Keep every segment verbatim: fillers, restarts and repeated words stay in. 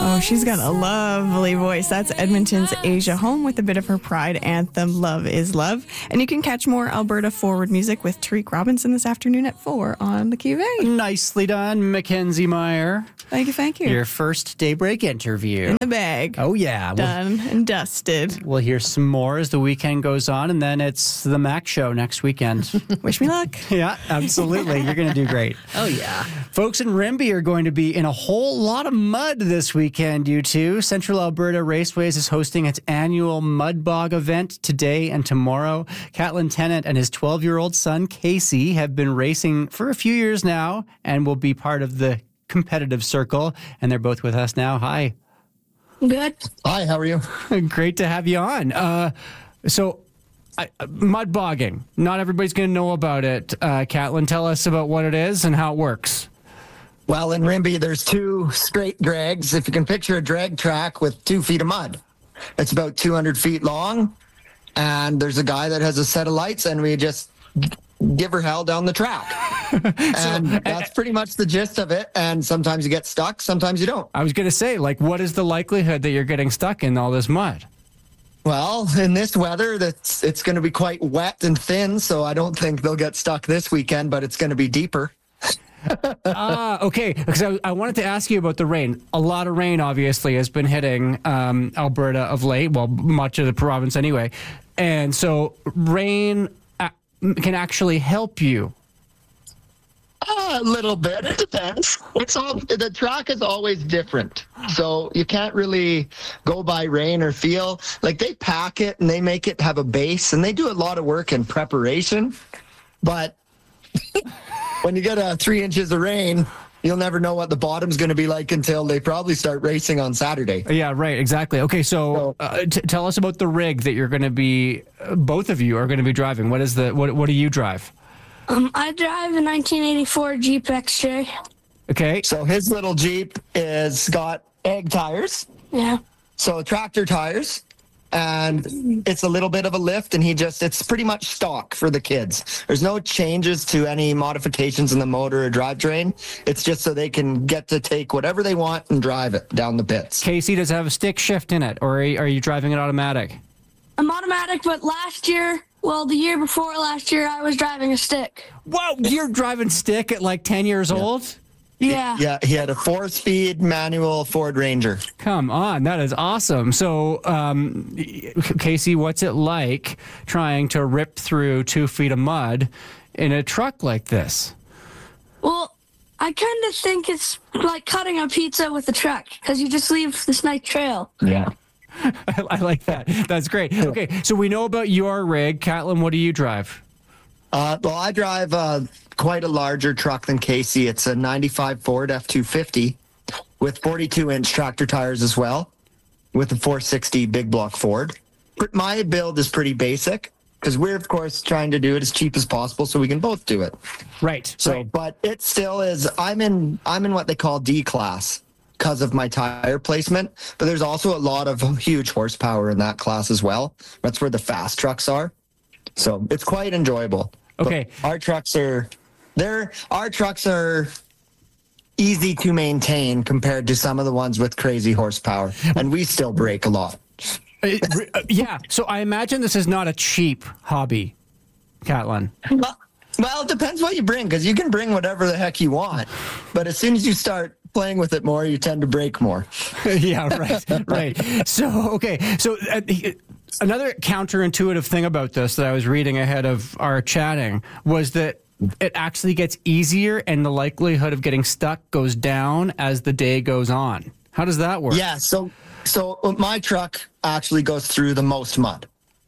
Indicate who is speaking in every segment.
Speaker 1: Oh, she's got a lovely voice. That's Edmonton's Asia Home with a bit of her Pride anthem, Love is Love. And you can catch more Alberta Forward music with Tariq Robinson this afternoon at four on the Q V.
Speaker 2: Nicely done, Mackenzie Meyer.
Speaker 1: Thank you, thank you.
Speaker 2: Your first Daybreak interview.
Speaker 1: In the bag.
Speaker 2: Oh, yeah.
Speaker 1: Done we'll, and dusted.
Speaker 2: We'll hear some more as the weekend goes on, and then it's the Mac Show next weekend.
Speaker 1: Wish me luck.
Speaker 2: Yeah, absolutely. You're going to do great.
Speaker 3: Oh, yeah.
Speaker 2: Folks in Rimbey are going to be in a whole lot of mud this weekend, you two. Central Alberta Raceways is hosting its annual Mud Bog event today and tomorrow. Catlin Tennant and his twelve-year-old son, Casey, have been racing for a few years now and will be part of the competitive circle, and they're both with us now. Hi.
Speaker 4: Good.
Speaker 5: Hi, how are you?
Speaker 2: Great to have you on. Uh, so, I, mud bogging. Not everybody's going to know about it. Uh, Catlin, tell us about what it is and how it works.
Speaker 5: Well, in Rimbey, there's two straight drags. If you can picture a drag track with two feet of mud, it's about two hundred feet long, and there's a guy that has a set of lights, and we just give her hell down the track. And so, that's pretty much the gist of it. And sometimes you get stuck, sometimes you don't.
Speaker 2: I was going to say, like, what is the likelihood that you're getting stuck in all this mud?
Speaker 5: Well, in this weather, that's it's going to be quite wet and thin, so I don't think they'll get stuck this weekend, but it's going to be deeper.
Speaker 2: Ah, okay. Because I, I wanted to ask you about the rain. A lot of rain, obviously, has been hitting um, Alberta of late. Well, much of the province anyway. And so rain a- can actually help you.
Speaker 5: Uh, a little bit. It depends. It's all the track is always different, so you can't really go by rain or feel. Like, they pack it and they make it have a base, and they do a lot of work in preparation. But when you get a three inches of rain, you'll never know what the bottom's going to be like until they probably start racing on Saturday.
Speaker 2: Yeah, right. Exactly. Okay, so uh, t- tell us about the rig that you're going to be. Uh, both of you are going to be driving. What is the? What? What do you drive?
Speaker 4: Um, I drive a nineteen eighty-four Jeep X J.
Speaker 2: Okay.
Speaker 5: So his little Jeep is got egg tires.
Speaker 4: Yeah.
Speaker 5: So tractor tires. And it's a little bit of a lift, and he just, it's pretty much stock for the kids. There's no changes to any modifications in the motor or drivetrain. It's just so they can get to take whatever they want and drive it down the pits.
Speaker 2: Casey, does it have a stick shift in it, or are you, are you driving it automatic?
Speaker 4: I'm automatic, but last year, well, the year before last year, I was driving a stick.
Speaker 2: Whoa, you're driving stick at like ten years
Speaker 5: Yeah.
Speaker 2: old?
Speaker 4: Yeah.
Speaker 5: Yeah, he had a four-speed manual Ford Ranger.
Speaker 2: Come on, that is awesome. So, um, Casey, what's it like trying to rip through two feet of mud in a truck like this?
Speaker 4: Well, I kind of think it's like cutting a pizza with a truck, because you just leave this nice trail.
Speaker 5: Yeah.
Speaker 2: I, I like that. That's great. Okay, so we know about your rig. Catlin, what do you drive?
Speaker 5: Uh, well, I drive uh, quite a larger truck than Casey. It's a ninety-five Ford F two fifty with forty-two inch tractor tires as well, with a four sixty big block Ford. My build is pretty basic because we're, of course, trying to do it as cheap as possible so we can both do it.
Speaker 2: Right.
Speaker 5: So,
Speaker 2: right.
Speaker 5: but it still is. I'm in. I'm in what they call D class because of my tire placement. But there's also a lot of huge horsepower in that class as well. That's where the fast trucks are. So it's quite enjoyable.
Speaker 2: Okay.
Speaker 5: But our trucks are, they're, our trucks are easy to maintain compared to some of the ones with crazy horsepower. And we still break a lot.
Speaker 2: Uh, yeah. So I imagine this is not a cheap hobby, Catlin.
Speaker 5: Well, well, it depends what you bring, because you can bring whatever the heck you want. But as soon as you start playing with it more, you tend to break more.
Speaker 2: Yeah, right, right. So, okay. So uh, another counterintuitive thing about this that I was reading ahead of our chatting was that it actually gets easier and the likelihood of getting stuck goes down as the day goes on. How does that work?
Speaker 5: Yeah, so so my truck actually goes through the most mud.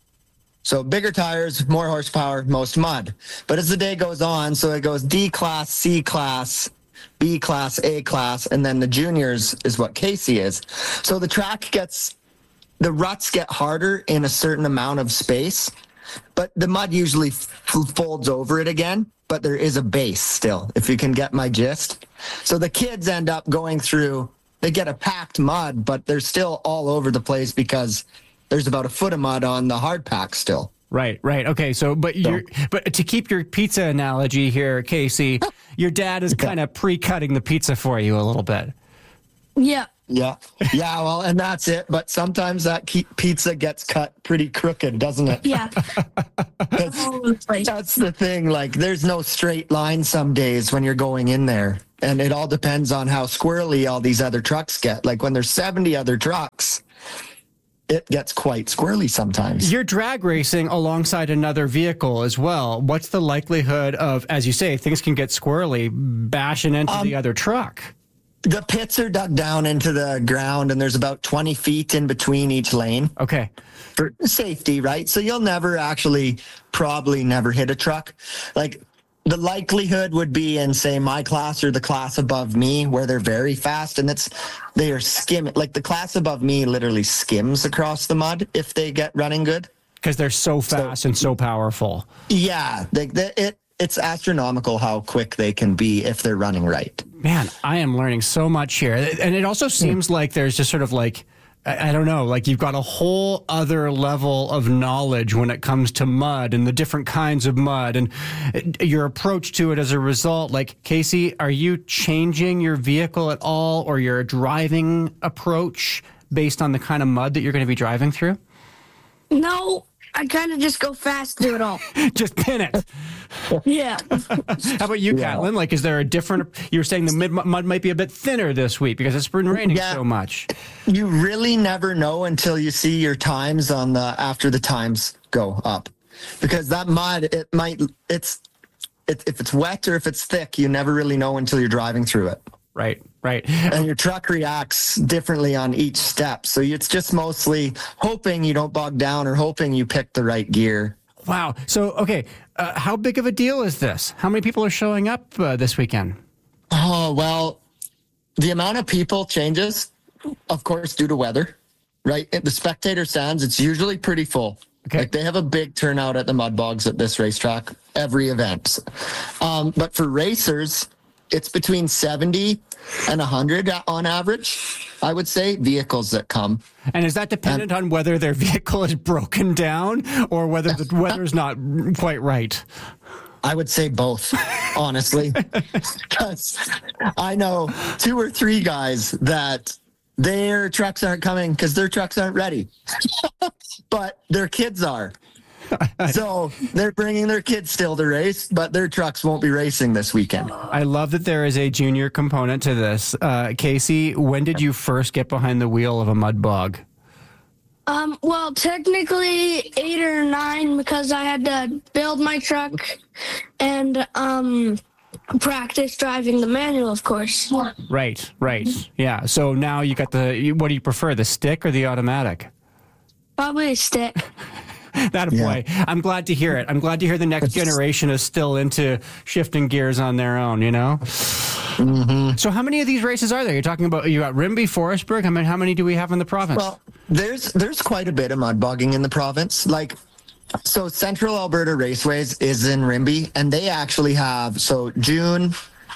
Speaker 5: So bigger tires, more horsepower, most mud. But as the day goes on, so it goes D class, C class, B class, A class, and then the juniors is what Casey is. So the track gets, the ruts get harder in a certain amount of space, but the mud usually f- folds over it again, but there is a base still, if you can get my gist. So the kids end up going through, they get a packed mud, but they're still all over the place because there's about a foot of mud on the hard pack still.
Speaker 2: Right, right. Okay, so but you're but to keep your pizza analogy here, Casey, your dad is kind of pre-cutting the pizza for you a little bit.
Speaker 4: Yeah.
Speaker 5: Yeah. Yeah, well, and that's it. But sometimes that ke- pizza gets cut pretty crooked, doesn't it?
Speaker 4: Yeah.
Speaker 5: That's,
Speaker 4: All over the place.
Speaker 5: that's the thing. Like, there's no straight line some days when you're going in there. And it all depends on how squirrely all these other trucks get. Like, when there's seventy other trucks, it gets quite squirrely sometimes.
Speaker 2: You're drag racing alongside another vehicle as well. What's the likelihood of, as you say, things can get squirrely, bashing into
Speaker 5: Um,
Speaker 2: the other truck?
Speaker 5: The pits are dug down into the ground, and there's about twenty feet in between each lane
Speaker 2: Okay.
Speaker 5: for safety, right? So you'll never actually, probably never hit a truck. Like, the likelihood would be in, say, my class or the class above me, where they're very fast, and it's they are skimming. Like, the class above me literally skims across the mud if they get running good.
Speaker 2: Because they're so fast so, and so powerful.
Speaker 5: Yeah, they, they, it it's astronomical how quick they can be if they're running right.
Speaker 2: Man, I am learning so much here. And it also seems like there's just sort of like, I, I don't know, like you've got a whole other level of knowledge when it comes to mud and the different kinds of mud and your approach to it as a result. Like, Casey, are you changing your vehicle at all or your driving approach based on the kind of mud that you're going to be driving through?
Speaker 4: No, I kind of just go fast through it all.
Speaker 2: Just pin it.
Speaker 4: Yeah.
Speaker 2: How about you,
Speaker 5: Yeah.
Speaker 2: Catlin? Like, is there a different, you were saying the mid, mud might be a bit thinner this week because it's been raining
Speaker 5: Yeah.
Speaker 2: so much.
Speaker 5: You really never know until you see your times on the, after the times go up. Because that mud, it might, it's, it, if it's wet or if it's thick, you never really know until you're driving through it.
Speaker 2: Right, right.
Speaker 5: And your truck reacts differently on each step. So it's just mostly hoping you don't bog down or hoping you pick the right gear.
Speaker 2: Wow. So, okay, uh, how big of a deal is this? How many people are showing up uh, this weekend?
Speaker 5: Oh, well, the amount of people changes, of course, due to weather, right? At the spectator stands, it's usually pretty full.
Speaker 2: Okay.
Speaker 5: Like, they have a big turnout at the mud bogs at this racetrack, every event. Um, but for racers, it's between seventy and one hundred on average, I would say, vehicles that come.
Speaker 2: And is that dependent on whether their vehicle is broken down or whether the weather's not quite right?
Speaker 5: I would say both, honestly, because I know two or three guys that their trucks aren't coming because their trucks aren't ready, but their kids are. So they're bringing their kids still to race, but their trucks won't be racing this weekend.
Speaker 2: I love that there is a junior component to this. Uh, Casey, when did you first get behind the wheel of a mud bog?
Speaker 4: Um, well, technically eight or nine because I had to build my truck and um, practice driving the manual, of course.
Speaker 2: Right, right. Yeah. So now you got the, what do you prefer, the stick or the automatic?
Speaker 4: Probably a stick.
Speaker 2: That a boy. I'm glad to hear it. I'm glad to hear the next generation is still into shifting gears on their own, you know? Mm-hmm. So how many of these races are there? You're talking about, you got Rimbey, Forestburg. I mean, how many do we have in the province?
Speaker 5: Well, there's there's quite a bit of mud bogging in the province. Like, so Central Alberta Raceways is in Rimbey, and they actually have, so June,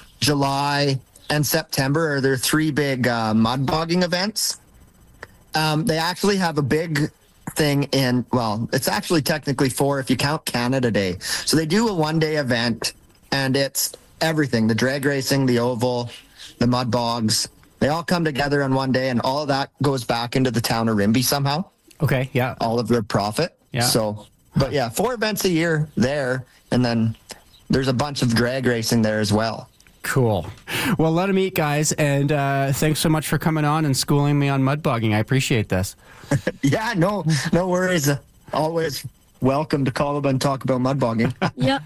Speaker 5: July, and September are their three big uh, mud bogging events. Um, they actually have a big thing in, well, it's actually technically four if you count Canada Day. So they do a one-day event, and it's everything, the drag racing, the oval, the mud bogs. They all come together on one day, and all of that goes back into the town of Rimbey somehow.
Speaker 2: Okay, yeah.
Speaker 5: All of their profit.
Speaker 2: Yeah.
Speaker 5: So, but yeah, four events a year there, and then there's a bunch of drag racing there as well.
Speaker 2: Cool. Well, let them eat, guys, and uh, thanks so much for coming on and schooling me on mud bogging. I appreciate this.
Speaker 5: Yeah, no, no worries. Uh, always welcome to call up and talk about mud bogging.
Speaker 4: Yep.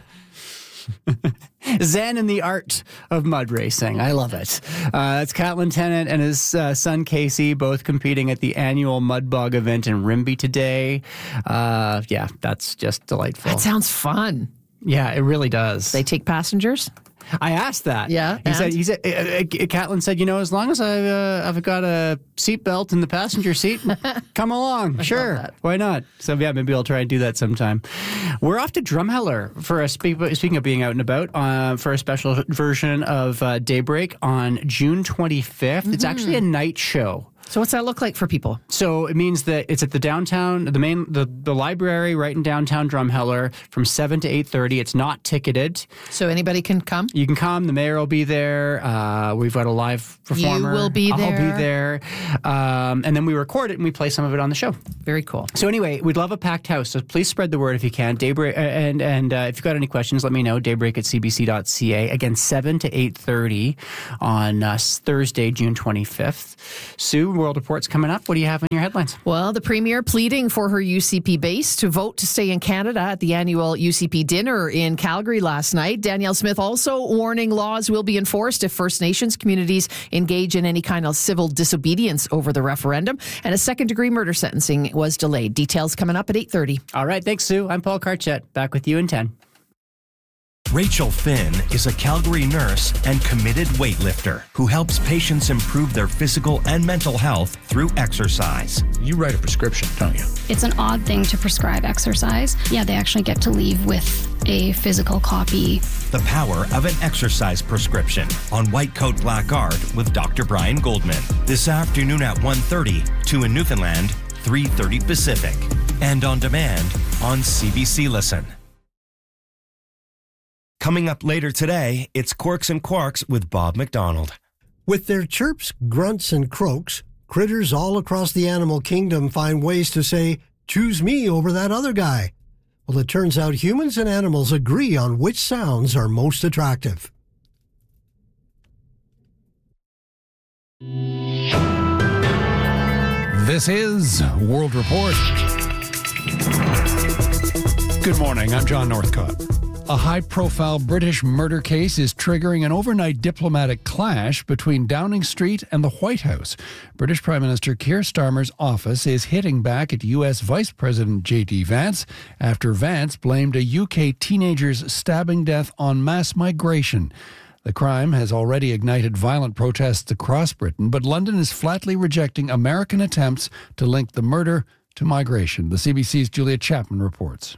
Speaker 2: Zen and the art of mud racing. I love it. Uh, that's Catlin Tennant and his uh, son Casey, both competing at the annual Mud Bog event in Rimbey today. Uh, yeah, that's just delightful.
Speaker 3: That sounds fun.
Speaker 2: Yeah, it really does.
Speaker 3: They take passengers?
Speaker 2: I asked that.
Speaker 3: Yeah,
Speaker 2: He
Speaker 3: and?
Speaker 2: said, he said, uh, uh, Catlin said, you know, as long as I've, uh, I've got a seatbelt in the passenger seat, come along. Sure.
Speaker 3: that.
Speaker 2: Why not? So, yeah, maybe I'll try and do that sometime. We're off to Drumheller for a, speak, speaking of being out and about, uh, for a special version of uh, Daybreak on June twenty-fifth. Mm-hmm. It's actually a night show.
Speaker 3: So what's that look like for people?
Speaker 2: So it means that it's at the downtown, the main, the, the library right in downtown Drumheller from seven to eight thirty. It's not ticketed.
Speaker 3: So anybody can come?
Speaker 2: You can come. The mayor will be there. Uh, we've got a live performer.
Speaker 3: You will be there.
Speaker 2: I'll be there. Um, and then we record it and we play some of it on the show.
Speaker 3: Very cool.
Speaker 2: So anyway, we'd love a packed house. So please spread the word if you can. Daybreak, and and uh, if you've got any questions, let me know. Daybreak at c b c dot c a. Again, seven to eight thirty on uh, Thursday, June twenty-fifth. Sue, World Report's coming up. What do you have in your headlines?
Speaker 3: Well, the Premier pleading for her U C P base to vote to stay in Canada at the annual U C P dinner in Calgary last night. Danielle Smith also warning laws will be enforced if First Nations communities engage in any kind of civil disobedience over the referendum. And a second-degree murder sentencing was delayed. Details coming up at eight thirty.
Speaker 2: All right. Thanks, Sue. I'm Paul Karchet. Back with you in ten.
Speaker 6: Rachel Finn is a Calgary nurse and committed weightlifter who helps patients improve their physical and mental health through exercise.
Speaker 7: You write a prescription, don't you?
Speaker 8: It's an odd thing to prescribe exercise. Yeah, they actually get to leave with a physical copy.
Speaker 6: The power of an exercise prescription on White Coat Black Art with Doctor Brian Goldman. This afternoon at one thirty, two in Newfoundland, three thirty Pacific. And on demand on C B C Listen. Coming up later today, it's Quirks and Quarks with Bob McDonald.
Speaker 9: With their chirps, grunts, and croaks, critters all across the animal kingdom find ways to say, choose me over that other guy. Well, it turns out humans and animals agree on which sounds are most attractive.
Speaker 7: This is World Report. Good morning, I'm John Northcott. A high-profile British murder case is triggering an overnight diplomatic clash between Downing Street and the White House. British Prime Minister Keir Starmer's office is hitting back at U S Vice President J D Vance after Vance blamed a U K teenager's stabbing death on mass migration. The crime has already ignited violent protests across Britain, but London is flatly rejecting American attempts to link the murder to migration. The C B C's Julia Chapman reports.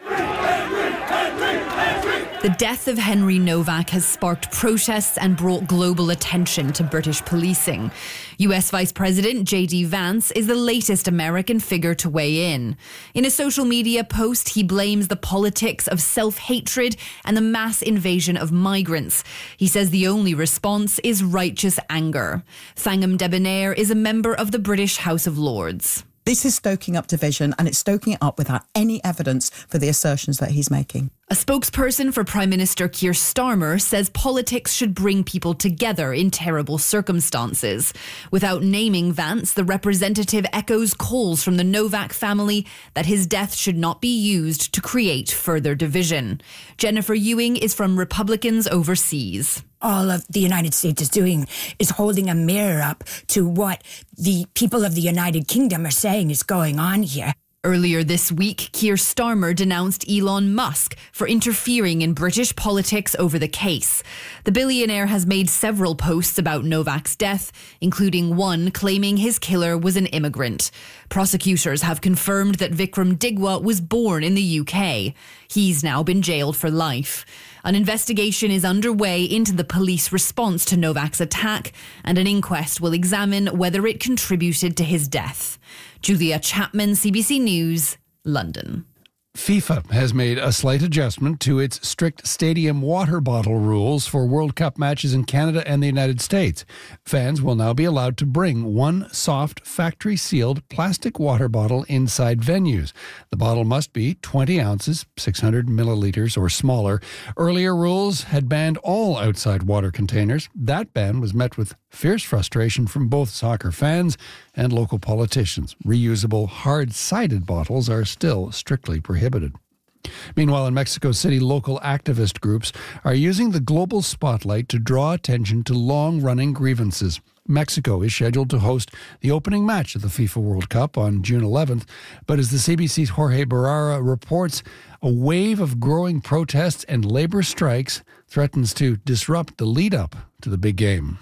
Speaker 10: The death of Henry Novak has sparked protests and brought global attention to British policing. U S Vice President J D Vance is the latest American figure to weigh in. In a social media post, he blames the politics of self-hatred and the mass invasion of migrants. He says the only response is righteous anger. Thangam Debonair is a member of the British House of Lords.
Speaker 11: This is stoking up division, and it's stoking it up without any evidence for the assertions that he's making.
Speaker 10: A spokesperson for Prime Minister Keir Starmer says politics should bring people together in terrible circumstances. Without naming Vance, the representative echoes calls from the Novak family that his death should not be used to create further division. Jennifer Ewing is from Republicans Overseas.
Speaker 12: All of the United States is doing is holding a mirror up to what the people of the United Kingdom are saying is going on here.
Speaker 10: Earlier this week, Keir Starmer denounced Elon Musk for interfering in British politics over the case. The billionaire has made several posts about Novak's death, including one claiming his killer was an immigrant. Prosecutors have confirmed that Vikram Digwa was born in the U K. He's now been jailed for life. An investigation is underway into the police response to Novak's attack, and an inquest will examine whether it contributed to his death. Julia Chapman, C B C News, London.
Speaker 7: FIFA has made a slight adjustment to its strict stadium water bottle rules for World Cup matches in Canada and the United States. Fans will now be allowed to bring one soft, factory-sealed plastic water bottle inside venues. The bottle must be twenty ounces, six hundred milliliters or smaller. Earlier rules had banned all outside water containers. That ban was met with fierce frustration from both soccer fans and local politicians. Reusable, hard-sided bottles are still strictly prohibited. Meanwhile, in Mexico City, local activist groups are using the global spotlight to draw attention to long-running grievances. Mexico is scheduled to host the opening match of the FIFA World Cup on June eleventh, but as the C B C's Jorge Barrera reports, a wave of growing protests and labor strikes threatens to disrupt the lead-up to the big game.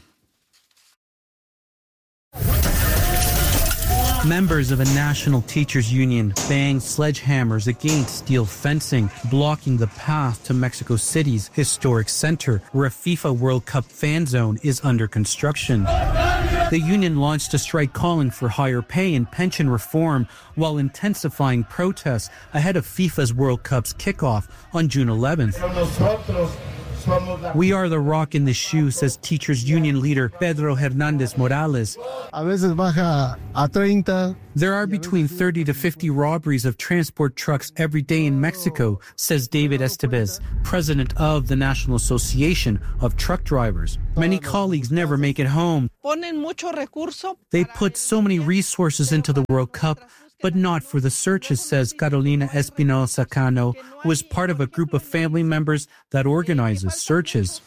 Speaker 13: Members of a national teachers union banged sledgehammers against steel fencing, blocking the path to Mexico City's historic center, where a FIFA World Cup fan zone is under construction. The union launched a strike calling for higher pay and pension reform while intensifying protests ahead of FIFA's World Cup's kickoff on June eleventh. We are the rock in the shoe, says teachers union leader Pedro Hernandez Morales. There are between thirty to fifty robberies of transport trucks every day in Mexico, says David Estevez, president of the National Association of Truck Drivers. Many colleagues never make it home. They put so many resources into the World Cup, but not for the searches, says Carolina Espinosa Cano, who is part of a group of family members that organizes searches.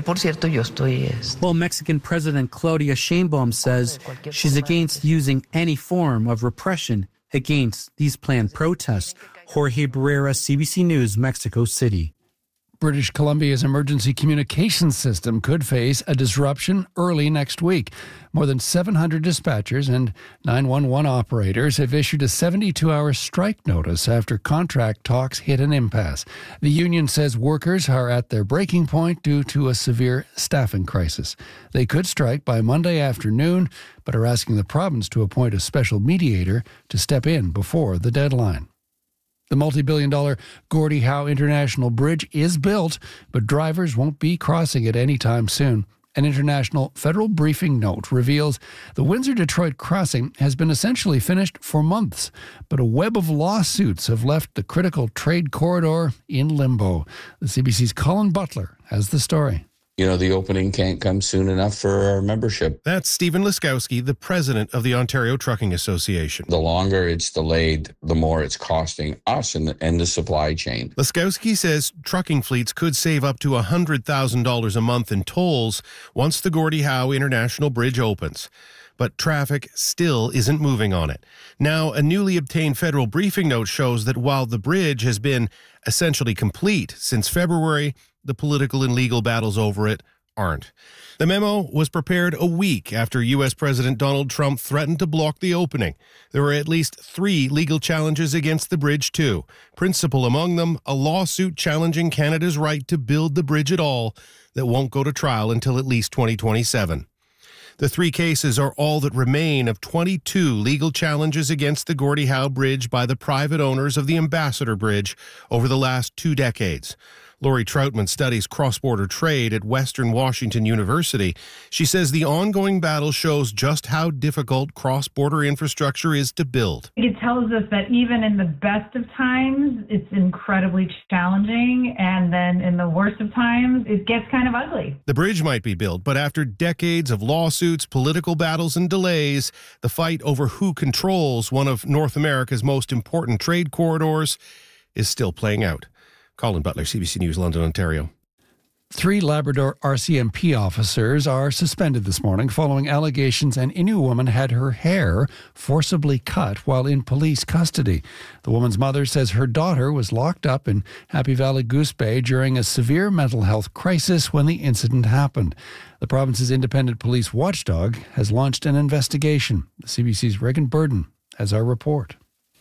Speaker 13: While Mexican President Claudia Sheinbaum says she's against using any form of repression against these planned protests. Jorge Barrera, C B C News, Mexico City.
Speaker 7: British Columbia's emergency communications system could face a disruption early next week. More than seven hundred dispatchers and nine one one operators have issued a seventy-two hour strike notice after contract talks hit an impasse. The union says workers are at their breaking point due to a severe staffing crisis. They could strike by Monday afternoon, but are asking the province to appoint a special mediator to step in before the deadline. The multi-billion dollar Gordie Howe International Bridge is built, but drivers won't be crossing it anytime soon. An international federal briefing note reveals the Windsor-Detroit crossing has been essentially finished for months, but a web of lawsuits have left the critical trade corridor in limbo. The C B C's Colin Butler has the story.
Speaker 14: You know, the opening can't come soon enough for our membership.
Speaker 15: That's Stephen Laskowski, the president of the Ontario Trucking Association.
Speaker 14: The longer it's delayed, the more it's costing us and the, and the supply chain.
Speaker 15: Laskowski says trucking fleets could save up to one hundred thousand dollars a month in tolls once the Gordie Howe International Bridge opens. But traffic still isn't moving on it. Now, a newly obtained federal briefing note shows that while the bridge has been essentially complete since February, the political and legal battles over it aren't. The memo was prepared a week after U S President Donald Trump threatened to block the opening. There were at least three legal challenges against the bridge, too. Principal among them, a lawsuit challenging Canada's right to build the bridge at all that won't go to trial until at least twenty twenty-seven. The three cases are all that remain of twenty-two legal challenges against the Gordie Howe Bridge by the private owners of the Ambassador Bridge over the last two decades. Lori Troutman studies cross-border trade at Western Washington University. She says the ongoing battle shows just how difficult cross-border infrastructure is to build.
Speaker 16: It tells us that even in the best of times, it's incredibly challenging, and then in the worst of times, it gets kind of ugly.
Speaker 15: The bridge might be built, but after decades of lawsuits, political battles, and delays, the fight over who controls one of North America's most important trade corridors is still playing out. Colin Butler, C B C News, London, Ontario.
Speaker 7: Three Labrador R C M P officers are suspended this morning following allegations an Innu woman had her hair forcibly cut while in police custody. The woman's mother says her daughter was locked up in Happy Valley Goose Bay during a severe mental health crisis when the incident happened. The province's independent police watchdog has launched an investigation. The C B C's Regan Burden has our report.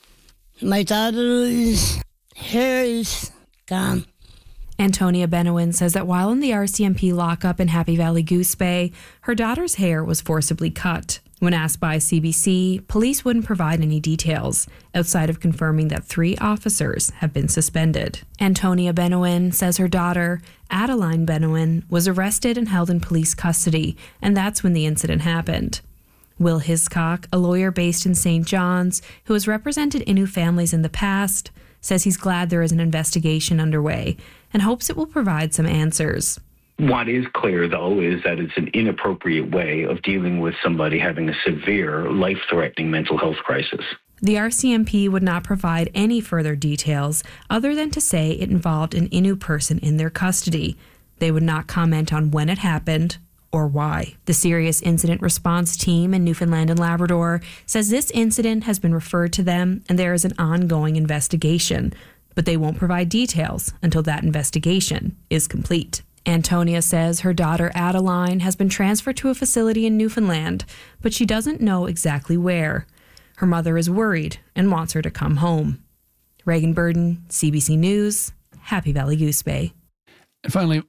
Speaker 17: My daughter's hair is gone.
Speaker 18: Antonia Benowin says that while in the R C M P lockup in Happy Valley Goose Bay, her daughter's hair was forcibly cut. When asked by C B C, police wouldn't provide any details, outside of confirming that three officers have been suspended. Antonia Benowin says her daughter, Adeline Benowin, was arrested and held in police custody, and that's when the incident happened. Will Hiscock, a lawyer based in Saint John's, who has represented Innu families in the past, says he's glad there is an investigation underway and hopes it will provide some answers.
Speaker 19: What is clear, though, is that it's an inappropriate way of dealing with somebody having a severe, life-threatening mental health crisis.
Speaker 18: The R C M P would not provide any further details other than to say it involved an Innu person in their custody. They would not comment on when it happened or why. The Serious Incident Response Team in Newfoundland and Labrador says this incident has been referred to them and there is an ongoing investigation, but they won't provide details until that investigation is complete. Antonia says her daughter Adeline has been transferred to a facility in Newfoundland, but she doesn't know exactly where. Her mother is worried and wants her to come home. Regan Burden, C B C News, Happy Valley Goose Bay.
Speaker 7: And finally,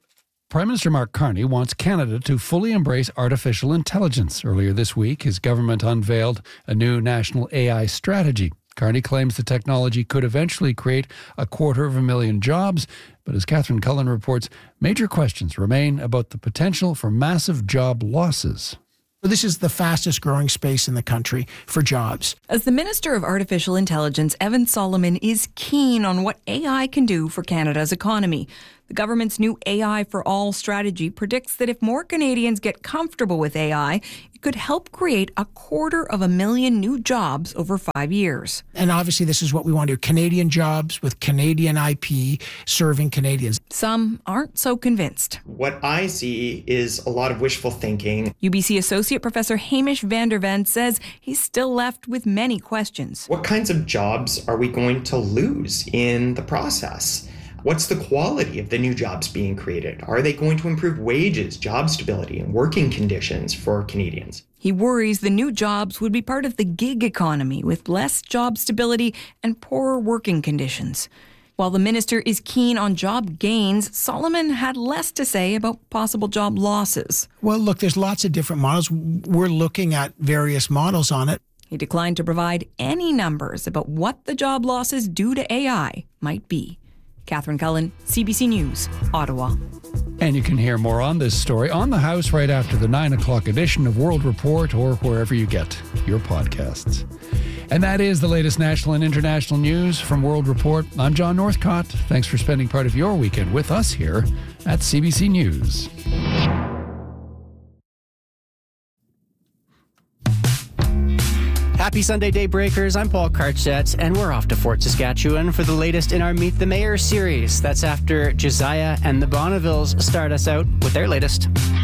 Speaker 7: Prime Minister Mark Carney wants Canada to fully embrace artificial intelligence. Earlier this week, his government unveiled a new national A I strategy. Carney claims the technology could eventually create a quarter of a million jobs, but as Catherine Cullen reports, major questions remain about the potential for massive job losses.
Speaker 20: This is the fastest growing space in the country for jobs.
Speaker 21: As the Minister of Artificial Intelligence, Evan Solomon is keen on what A I can do for Canada's economy. The government's new A I for All strategy predicts that if more Canadians get comfortable with A I, it could help create a quarter of a million new jobs over five years.
Speaker 20: And obviously this is what we want to do. Canadian jobs with Canadian I P serving Canadians.
Speaker 21: Some aren't so convinced.
Speaker 22: What I see is a lot of wishful thinking.
Speaker 21: U B C Associate Professor Hamish van der Ven says he's still left with many questions.
Speaker 22: What kinds of jobs are we going to lose in the process? What's the quality of the new jobs being created? Are they going to improve wages, job stability, and working conditions for Canadians?
Speaker 21: He worries the new jobs would be part of the gig economy with less job stability and poorer working conditions. While the minister is keen on job gains, Solomon had less to say about possible job losses.
Speaker 20: Well, look, there's lots of different models. We're looking at various models on it.
Speaker 21: He declined to provide any numbers about what the job losses due to A I might be. Catherine Cullen, C B C News, Ottawa.
Speaker 7: And you can hear more on this story on the House right after the nine o'clock edition of World Report or wherever you get your podcasts. And that is the latest national and international news from World Report. I'm John Northcott. Thanks for spending part of your weekend with us here at C B C News.
Speaker 2: Happy Sunday, Daybreakers. I'm Paul Karchet, and we're off to Fort Saskatchewan for the latest in our Meet the Mayor series. That's after Josiah and the Bonnevilles start us out with their latest.